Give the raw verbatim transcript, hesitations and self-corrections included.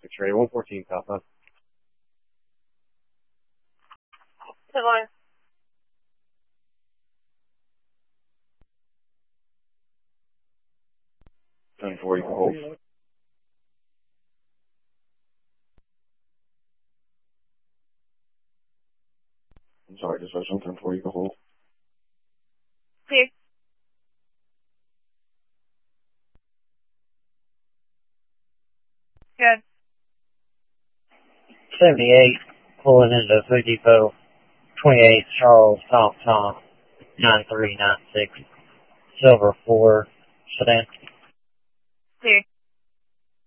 X-ray, one fourteen southbound. Good line. ten four, you can hold. I'm sorry, dispatch, ten four, you can hold. Clear. Good. seventy-eight, pulling into Food Depot, twenty-eight Charles Tom Tom, nine three nine six, Silver four, sedan. Clear.